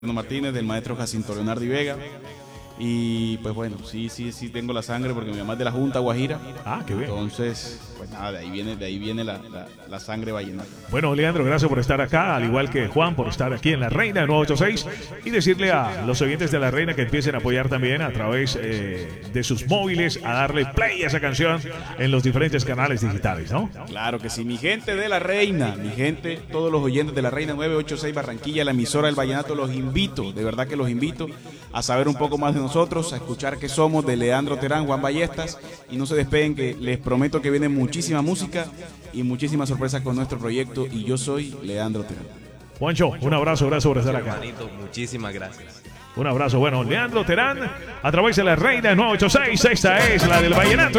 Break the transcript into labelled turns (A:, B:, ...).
A: Martínez, del maestro Jacinto Leonardo y Vega. Y pues bueno, sí tengo la sangre porque mi mamá es de la Junta Guajira.
B: Ah, qué bien.
A: Entonces, pues nada, de ahí viene la sangre vallenata.
B: Bueno, Leandro, gracias por estar acá, al igual que Juan por estar aquí en La Reina 986 y decirle a los oyentes de La Reina que empiecen a apoyar también a través de sus móviles, a darle play a esa canción en los diferentes canales digitales, ¿no?
A: Claro que sí, mi gente de La Reina, mi gente, todos los oyentes de La Reina 986 Barranquilla, la emisora del vallenato, los invito, de verdad que los invito a saber un poco más de nosotros, a escuchar qué somos, de Leandro Terán, Juan Ballestas, y no se despeguen que les prometo que viene muchísima música y muchísimas sorpresas con nuestro proyecto, y yo soy Leandro Terán.
B: Juancho, un abrazo, gracias por estar acá.
C: Hermanito, muchísimas gracias.
B: Un abrazo, bueno, Leandro Terán, a través de La Reina 986, esta es la del vallenato.